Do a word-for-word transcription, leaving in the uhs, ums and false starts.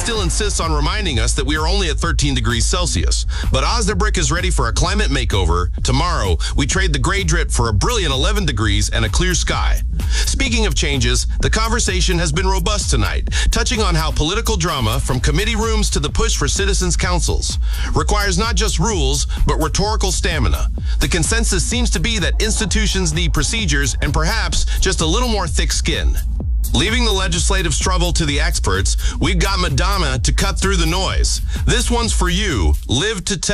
still insists on reminding us that we are only at thirteen degrees Celsius. But Osnabrück is ready for a climate makeover. Tomorrow, we trade the gray drip for a brilliant eleven degrees and a clear sky. Speaking of changes, the conversation has been robust tonight, touching on how political drama, from committee rooms to the push for citizens' councils, requires not just rules, but rhetorical stamina. The consensus seems to be that institutions need procedures and perhaps just a little more thick skin. Leaving the legislative struggle to the experts, we've got Madonna to cut through the noise. This one's for you. Live to tell.